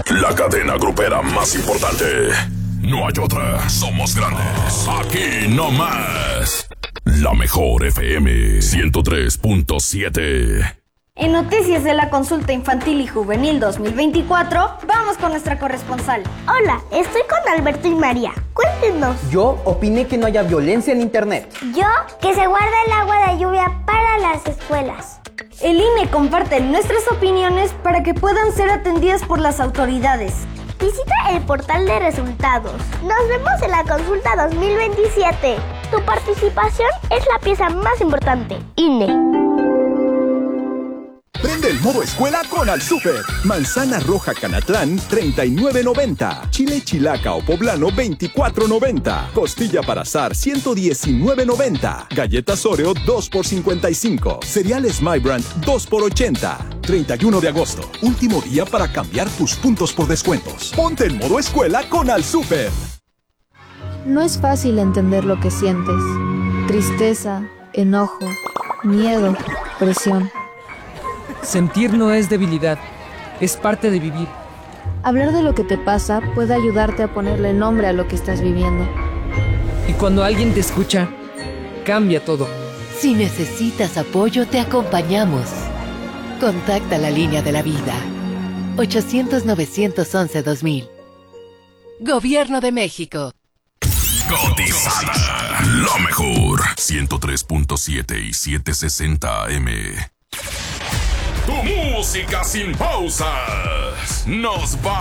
La cadena grupera más importante. No hay otra. Somos grandes. Aquí no más. La mejor FM 103.7. En Noticias de la Consulta Infantil y Juvenil 2024, vamos con nuestra corresponsal. Hola, estoy con Alberto y María. Cuéntenos. Yo opiné que no haya violencia en internet. Yo, que se guarde el agua de lluvia para las escuelas. El INE comparte nuestras opiniones para que puedan ser atendidas por las autoridades. Visita el portal de resultados. Nos vemos en la consulta 2027. Tu participación es la pieza más importante. INE. Prende el modo escuela con Al Súper. Manzana roja Canatlán, 39.90. Chile chilaca o poblano, 24.90. Costilla para asar, 119.90. Galletas Oreo, 2 por 55. Cereales My Brand, 2 por 80. 31 de agosto, último día para cambiar tus puntos por descuentos. Ponte en modo escuela con Al Súper. No es fácil entender lo que sientes. Tristeza, enojo, miedo, presión. Sentir no es debilidad, es parte de vivir. Hablar de lo que te pasa puede ayudarte a ponerle nombre a lo que estás viviendo. Y cuando alguien te escucha, cambia todo. Si necesitas apoyo, te acompañamos. Contacta la línea de la vida. 800-911-2000. Gobierno de México. Cotizada. Lo mejor. 103.7 y 760 AM. Tu música sin pausas. Nos va